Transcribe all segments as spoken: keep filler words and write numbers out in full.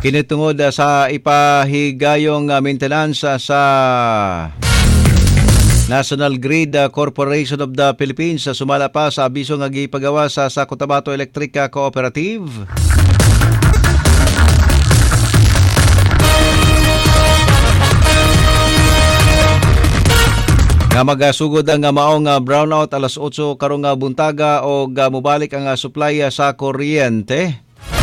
Kinitungod uh, sa ipahigayong uh, maintenance uh, sa National Grid uh, Corporation of the Philippines sa uh, sumala pa sa abiso nga gipagawa sa sa Cotabato Electric Cooperative. Nga magasugod ang uh, maong uh, brownout alas otso karong uh, buntaga o uh, mubalik ang uh, supply uh, sa kuryente.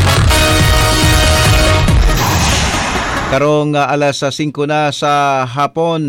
Karong uh, alas singko na sa hapon.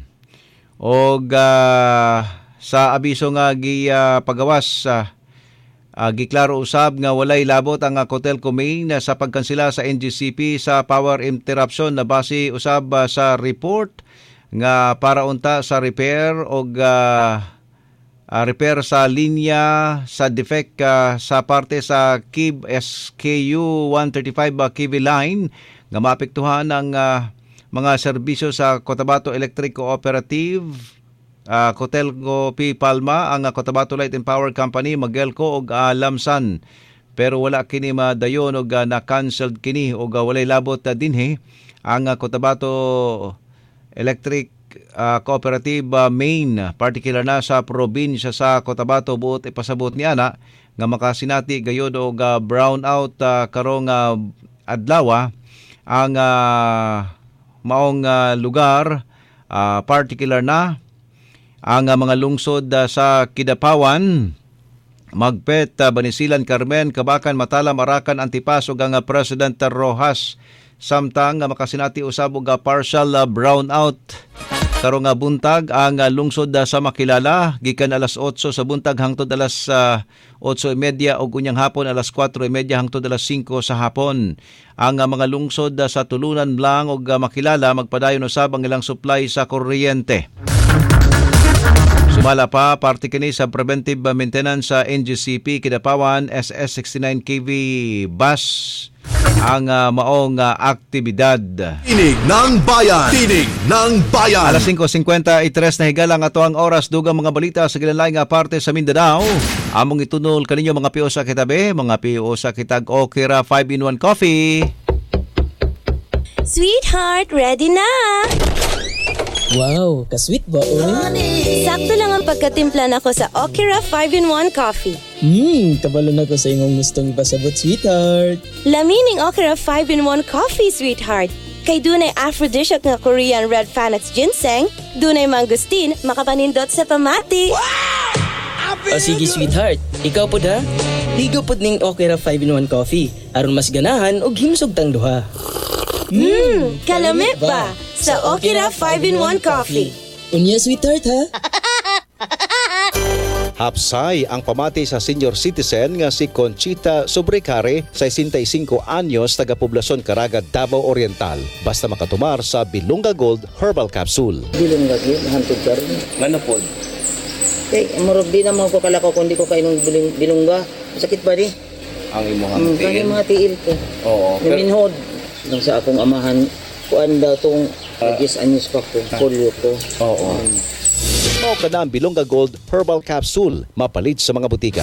O uh, sa abiso nga gi uh, pagawas uh, uh, giklaro usab nga walay labot ang uh, Cotelco Maine uh, sa pagkansela sa N G C P sa power interruption na base usab uh, sa report nga para unta sa repair o uh, uh, repair sa linya sa defect uh, sa parte sa K I B S K U one thirty-five uh, K V line nga maapektuhan ang uh, mga serbisyo sa Cotabato Electric Cooperative, uh, Cotelco P. Palma, ang uh, Cotabato Light and Power Company, Magelco ug uh, Lamsan. Pero wala kini madayon og uh, na-cancelled kini og uh, walay labot uh, dinhi ang uh, Cotabato Electric uh, Cooperative uh, Maine, particular na sa probinsya sa Cotabato buot ipasabot niana nga makasinati gayud og uh, brownout uh, karong uh, adlaw ang uh, maong uh, lugar, uh, particular na ang uh, mga lungsod uh, sa Kidapawan, Magpet, uh, Banisilan, Carmen, Kabakan, Matalam, Arakan, Antipas ug ang uh, President Rojas. Samtang uh, makasinati usab og uh, partial uh, brownout karong uh, buntag ang uh, lungsod uh, sa Makilala gikan alas otso sa buntag hangtod alas uh, otso trenta ug unyang hapon alas kwatro trenta hangtod alas singko sa hapon. Ang uh, mga lungsod uh, sa Tulunan, Blang ug uh, Makilala magpadayon usab ang ilang supply sa kuryente. Sumala pa parte kini sa preventive maintenance sa N G C P Kidapawan S S sixty-nine K V bus ang uh, maong uh, aktibidad. Tinig ng Bayan! Tinig ng Bayan! Alas singko fifty-three na higala nga to ang oras dugang mga balita sa gilalay nga parte sa Mindanao. Among itunol kaninyo mga P O sa kitabi, mga P O sa kitag Okira five in one Coffee. Sweetheart, ready na! Wow, ka-sweet ba, oy? Sakto lang ang pagkatimpla nako sa Okira five in one Coffee. Hmm, kabalo na ko sa imong gustong ipasabot, sweetheart. Lamining Okira five in one Coffee, sweetheart. Kay dunay aphrodisiac nga Korean red Panax ginseng, dunay mangustin, makapanindot sa pamati. O sige, sweetheart. Ikaw po da? Ligo po ning Okira five in one Coffee. Aron mas ganahan o himsog tang duha. Hmm, kalami ba? Sa Okira five in one Coffee. Unya, sweetheart, ha? Hapsay ang pamati sa senior citizen nga si Conchita Sobrecare, sesenta y cinco anyos, taga-poblasyon Caraga, Davao Oriental. Basta makatumar sa Bilunga Gold Herbal Capsule. Bilunga Gold, hantod ka rin. Ano po? Eh, marog di naman ko kalakaw kundi ko kainong bilungga. Sakit ba di? Ang imong Hmm, kani mga tiil ko. Oo. Naminhod. Nang sa akong amahan, kuan daw itong agis anyos pa ko, polio ko. Oo. Mao ka na ang Bilunga Gold Herbal Capsule, mapalit sa mga butika.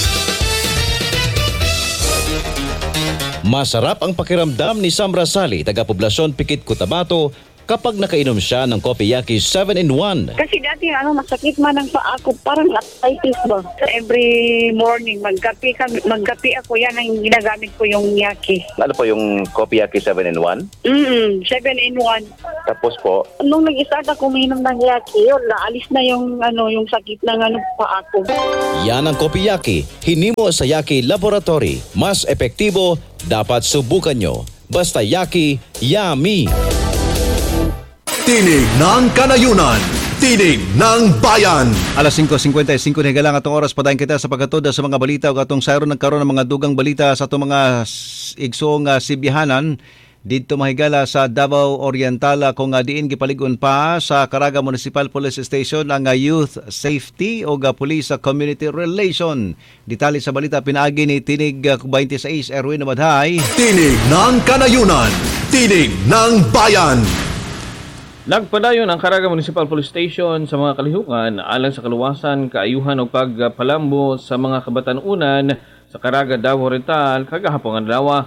Masarap ang pakiramdam ni Sam Rasali, taga-poblasyon Pikit, Cotabato, kapag nakainom siya ng Kopiyaki seven in one. Kasi dati ano, masakit man ang paa ko, parang arthritis ba. So every morning, magkape, kami, magkape ako, yan ang ginagamit ko yung yaki. Ano po yung Kopiyaki seven in one? Mm, seven in one. Tapos po? Nung nag-start ako uminom ng yaki, yun, naalis na yung, ano, yung sakit ng ano, paa ko. Yan ang Kopiyaki, hinimo sa Yaki Laboratory. Mas epektibo, dapat subukan nyo. Basta Yaki, yummy! Tinig ng Kanayunan, Tinig ng Bayan. Alas singko fifty-five na higala atong oras padayon kita sa pagkatuda sa mga balita ug atong sayron nagkaroon ng mga dugang balita sa atong mga igsoong uh, Sibihanan didto mahigala sa Davao Oriental kung uh, diin gipalig-on pa sa Caraga Municipal Police Station ang uh, Youth Safety o uh, Police uh, Community Relation. Detalye sa balita pinaagi ni Tinig uh, twenty-six Erwin Amadhay. Tinig ng Kanayunan, Tinig ng Bayan. Nagpadayon ang Caraga Municipal Police Station sa mga kalihungan alang sa kaluwasan, kaayuhan o pagpalambo sa mga kabatanunan sa Caraga, Davao Oriental kagahapon adlaw.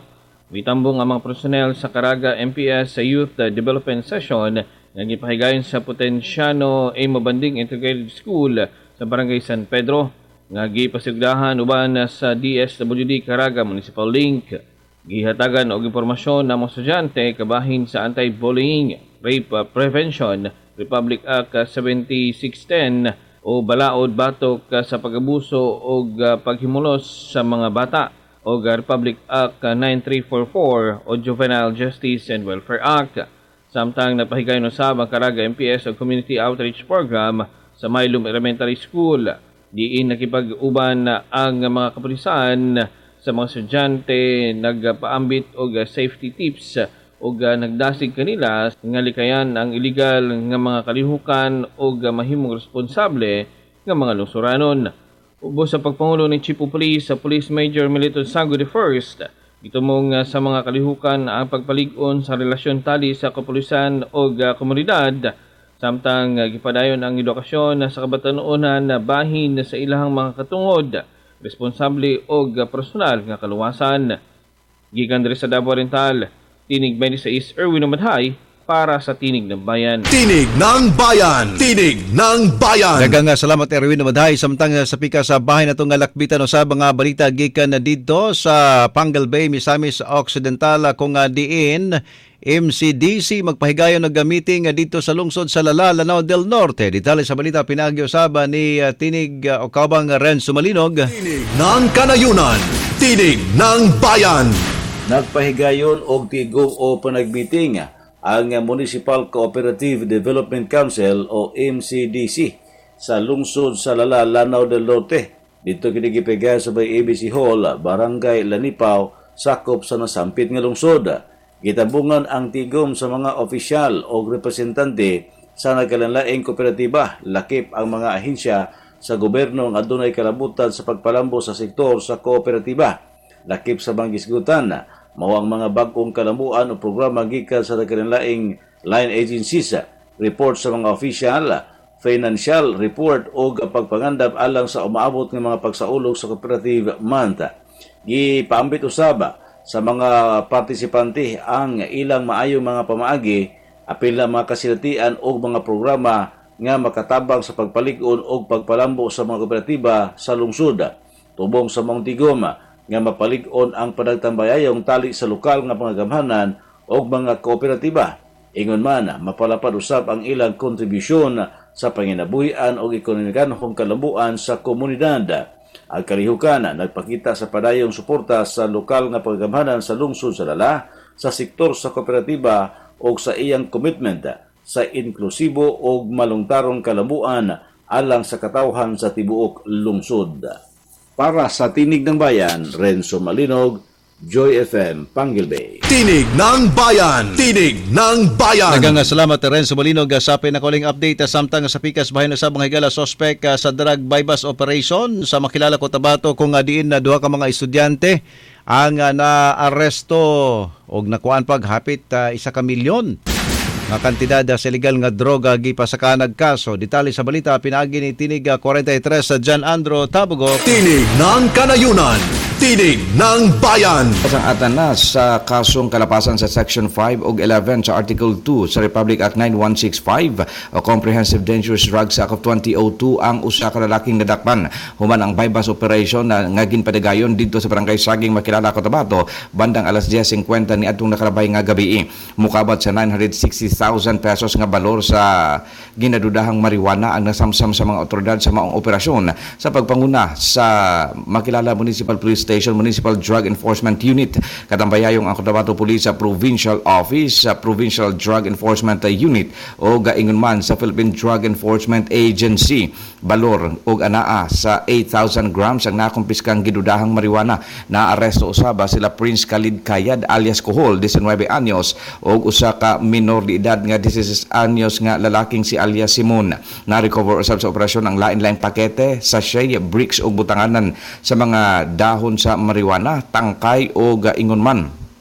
Mitambong ang mga personel sa Caraga M P S sa Youth Development Session nga gipahigayon sa Potenciano Amo Banding Integrated School sa Barangay San Pedro nga gipasigdahan uban sa D S W D Caraga Municipal Link. Gihatagan og impormasyon ng mga estudyante kabahin sa Anti-Bullying, Rape Prevention, Republic Act seventy-six ten o balaod batok sa pag-abuso o paghimulos sa mga bata o Republic Act ninety-three forty-four o Juvenile Justice and Welfare Act. Samtang napahigayon usab ang Caraga M P S o Community Outreach Program sa Maylum Elementary School. Diin nakipag-uban ang mga kapulisan sa mga estudyante, nagpaambit og safety tips o nagdasig kanila nga likayan ang illegal nga mga kalihukan o mahimong responsable nga mga lungsuranon. Ubos sa pagpangulo ni Chief of Police sa Police Major Melito Sango the First, itumong sa mga kalihukan ang pagpalig-on sa relasyon tali sa kapulisan o komunidad, samtang gipadayon ang edukasyon sa kabatanunan na bahin sa ilahang mga katungod, responsable o personal nga kaluwasan. Gikan diri sa Davao Oriental, Tinig twenty-six Erwin Umadhay para sa Tinig ng Bayan. Tinig ng Bayan! Tinig ng Bayan! Daghang salamat Erwin Umadhay. Samtang sa pika sa bahay na itong lakbitan usab mga balita gikan na dito sa Pangal Bay, Misamis Occidental kung diin M C D C magpahigayon ng meeting dito sa lungsod sa Lala, Lanao del Norte. Detalye sa balita pinag-iusab ni uh, Tinig uh, o Kaubang Renzo Malinog. Tinig ng Kanayunan! Tinig ng Bayan! Nagpahigayon og tigong o panagmeeting ang Municipal Cooperative Development Council o M C D C sa lungsod sa Lala, Lanao del Norte. Dito kinigipiga sa Bay A B C Hall, Barangay Lanipaw, sakop sa nasampit nga lungsod. Gitabungan ang tigom sa mga opisyal o representante sa nagkalanlaing kooperatiba, lakip ang mga ahensya sa gobyerno nga adunay kalabutan sa pagpalambo sa sektor sa kooperatiba. Lakip sa banggisgutan, mao ang mga bag-ong kalamuan o programa gikan sa nagkalanlaing line agencies, report sa mga opisyal, financial report o pagpangandap alang sa umaabot ng mga pagsaulog sa cooperative month. Gipaambit usaba sa mga partisipante ang ilang maayong mga pamaagi, apil na mga kasilatian o mga programa nga makatabang sa pagpalig-on o pagpalambo sa mga kooperatiba sa lungsod. Tubong sa mga tigom nga mapalig-on ang panagtambayayong tali sa lokal nga pangagamhanan o mga kooperatiba. Ingon man, mapalapad usab ang ilang kontribusyon sa panginabuhian o ekonomikanhong kalambuan sa komunidad. Ang kalihukan nagpakita sa padayong suporta sa lokal nga paggamhanan sa lungsod sa Lala, sa sektor sa kooperatiba o sa iyang commitment sa inklusibo o malungtarong kalambuan alang sa katawhan sa tibuok lungsod. Para sa Tinig ng Bayan, Renzo Malinog, Joy F M, Pangal Bay. Tinig ng Bayan! Tinig ng Bayan! Daghang salamat Renzo Malinog sa pinakuling update samtang sa pikas bahin sa mga higala sospek sa drug bypass operation sa makilala ko Tabato kung diin na duha ka mga estudyante ang uh, na-aresto og nakuan paghapit uh, isa ka milyon nga kantidad sa illegal nga droga gipasakanag kaso. Detalye sa balita pinaagi ni Tinig forty-three sa John Andro Tabugo. Tinig ng Kanayunan! Tinig ng Bayan! Ang atanas sa kasong kalapasan sa Section five ug eleven sa Article two sa Republic Act ninety-one sixty-five o Comprehensive Dangerous Drugs Act of twenty oh two ang usa ka lalaking nadakpan human ang bypass operation na nga ginpadagayon didto sa Barangay Saging Makilala Cotabato bandang alas ten fifty niadtong nakalabay nga gabi. Mukabat sa nine hundred sixty thousand pesos nga balor sa ginadudahang marijuana ang nasamsam sa mga otoridad sa maong operasyon sa pagpanguna sa Makilala Municipal Police Station Municipal Drug Enforcement Unit. Katambayayong ang Cotabato Police sa Provincial Office sa Provincial Drug Enforcement Unit o gaingon man sa Philippine Drug Enforcement Agency. Balor og anaa sa eight thousand grams ang nakumpiskang gidudahang marijuana. Naaresto usaba sila Prince Khalid Kayad alias Kohol, nineteen anyos og usa ka minor de edad nga sixteen anyos nga lalaking si alias Simon. Na-recover usab sa operasyon ang lain-laing pakete, sachet, bricks og butanganan sa mga dahon sa marijuana, tangkay o gaingon man.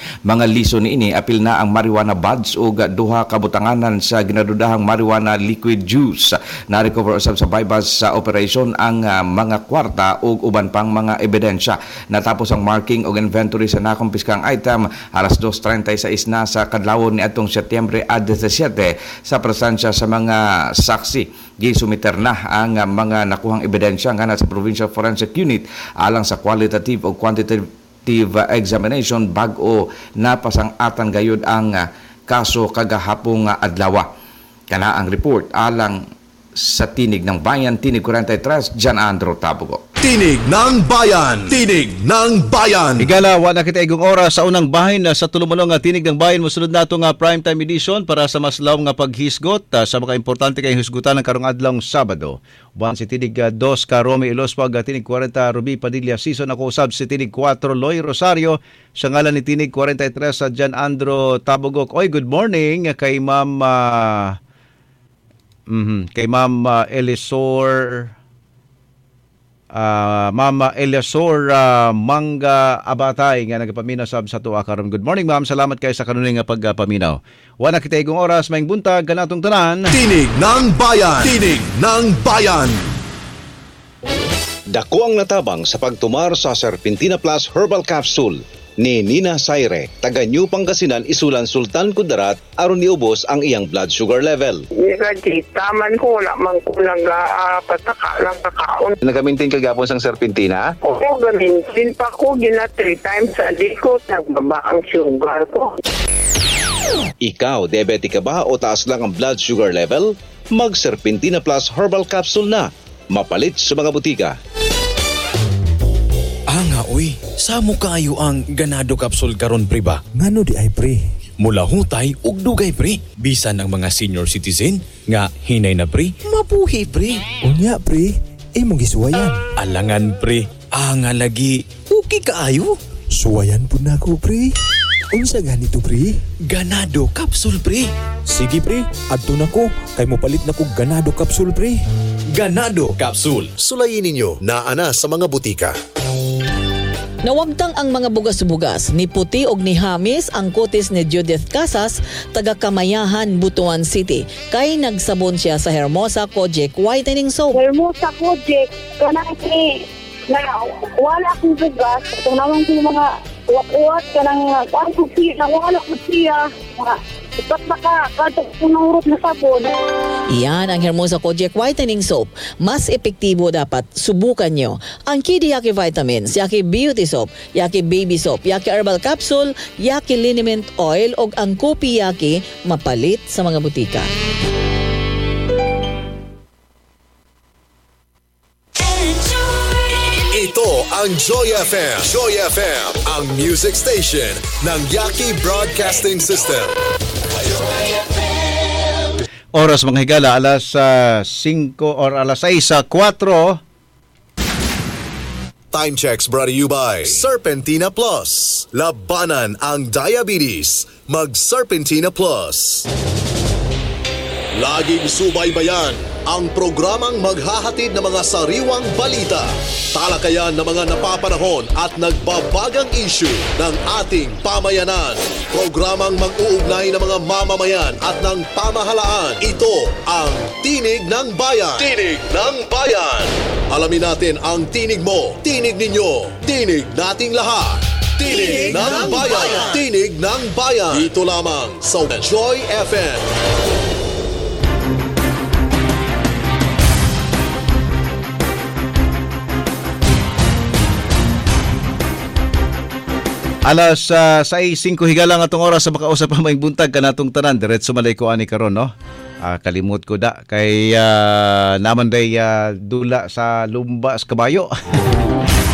Mga liso niini apil na ang marijuana buds o duha ka butanganan sa ginadudahang marijuana liquid juice. Na-recover usab sa bypass sa operation ang uh, mga kwarta o uban pang mga ebidensya. Natapos ang marking o inventory sa nakumpiskang item alas dos treinta-seis na sa kadlawon ni atong Setyembre seventeen sa presensya sa mga saksi. Gisumiter na ang uh, mga nakuhang ebidensya nga sa Provincial Forensic Unit alang sa qualitative o quantitative examination bag-o napasang-atan gayud ang uh, kaso kagahapong uh, adlaw. Kana ang report alang sa Tinig ng Bayan, Tinig forty-three, Jan Andro Tabugo. Tinig ng Bayan! Tinig ng Bayan! Higala, wala kita igong oras sa unang bahin na sa tulumulong nga Tinig ng Bayan. Musunod na ito nga primetime edition para sa mas law nga paghisgot uh, sa mga importante kayong hisgutan ng karong adlong Sabado. Buwan si Tinig uh, two ka Romy Ilospag, uh, Tinig forty Ruby Padilla Season. Ako usab si Tinig four Loy Rosario. Sa ngalan ni Tinig forty-three sa uh, Jan Andro Tabugok. Oy, good morning kay Ma'am uh, mm-hmm, kay Ma'am uh, Elisor Uh, Mama Eliasor uh, Mangga Abatay nga nagapaminaw sab sa tuwa karon. Good morning ma'am, salamat kayo sa kanuning nga pagpaminaw. Wa na kita igong oras maing buntag kanatong tanan. Tinig ng Bayan. Tinig ng Bayan. Dako ang natabang sa pagtumar sa Serpentina Plus Herbal Capsule ni Nina Saire, taga New Pangasinan, Isulan, Sultan Kudarat, aron niubos ang iyang blood sugar level. Kasi taman ko, wala man ko nag-pataka lang kakaon. Nagamintin kagapon sang Serpentina? Oo, gamintin pa ko, gina three times a day ko, nagbaba ang sugar ko. Ikaw, diabetic ka ba o taas lang ang blood sugar level? Mag Serpentina Plus Herbal Capsule na. Mapalit sa mga butika. Ah nga uy, samo kaayo ang ganado capsule karon pre ba? Ngano di ay pre? Mula hutay ug dugay pre. Bisan ang mga senior citizen nga hinay na pre, mabuhi pre. Unya pre, imong gisuwayan. Alangan pre, ah nga lagi, okay kaayo. Suwayan pud nako pre. Unsa ganito pre? Ganado capsule pre. Sige pre, adto nako kay mopalit nako ganado capsule pre. Ganado capsule. Sulayin ninyo na ana sa mga butika. Nawagtang ang mga bugas-bugas ni Puti og ni Hamis ang kutis ni Judith Casas, taga Kamayahan, Butuan City. Kay nagsabon siya sa Hermosa Kojic Whitening Soap. Hermosa Kojic, kanang ni na wala akong bugas. Ito naman yung mga uwat-uwat, kanang kuhan ko siya, wala ko siya. Ipat na ka, kato punurot na sabon. Iyan ang Hermosa Kojic Whitening Soap. Mas epektibo dapat subukan nyo. Ang Kidi Yaki Vitamins, Yaki Beauty Soap, Yaki Baby Soap, Yaki Herbal Capsule, Yaki Liniment Oil, o ang Kopi Yaki mapalit sa mga butika. Ito ang Joy F M. Joy F M, ang music station ng Yaki Broadcasting System. Oras mga higala, alas uh, cinco or alas seis sa four. Time checks brought to you by Serpentina Plus. Labanan ang diabetes. Mag Serpentina Plus. Laging subaybayan ang programang maghahatid ng mga sariwang balita, talakayan ng mga napapanahon at nagbabagang issue ng ating pamayanan. Programang mag-uugnay ng mga mamamayan at ng pamahalaan. Ito ang Tinig ng Bayan. Tinig ng Bayan. Alamin natin ang tinig mo, tinig ninyo, tinig nating lahat. Tinig, tinig ng, ng bayan. bayan. Tinig ng Bayan. Dito lamang sa Joy F M. Alas uh, sais singko higala nga atong oras sa makausap pa maing buntag kanatong tanan diretso malay ko ani karon no. Uh, kalimot ko da kay uh, naman day uh, dula sa lumba sa kabayo.